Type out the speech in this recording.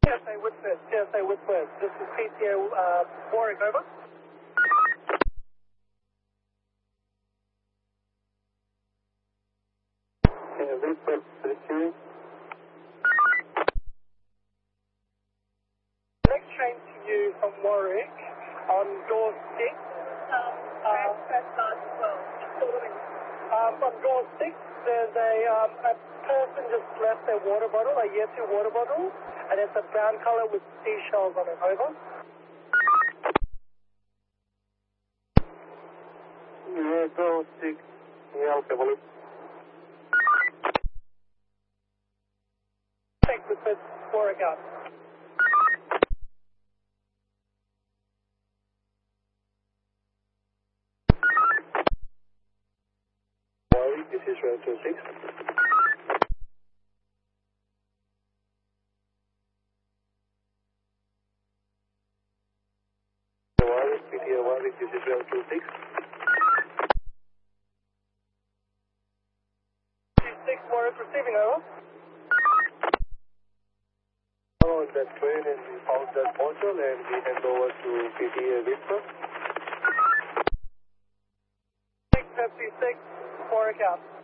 TSA Whitworth, TSA Whitworth. This is PTO Warwick, over. Whitworth, receiving. Next train to you from Warwick on door 6. On door 6, there's a person just left their water bottle, a year 2 water bottle, and it's a brown color with seashells on it, over. Yeah, door 6, yeah, okay, well, take with this Warwick out. Warwick, this is Rail 26. Warwick, PTO Warwick, this is Rail 26. 26 Warwick receiving, over. Followed that train and we found that module and we hand over to PTA Whitworth. 656, Warwick out.